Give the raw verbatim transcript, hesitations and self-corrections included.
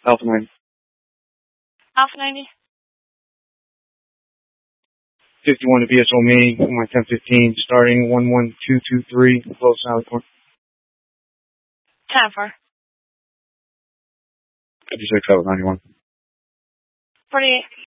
Alpha nine. Alpha ninety. fifty-one to B S O Main, my ten fifteen, starting one one two two three, close Sally Point. ten four. fifty-six, Alpha ninety-one. forty-eight.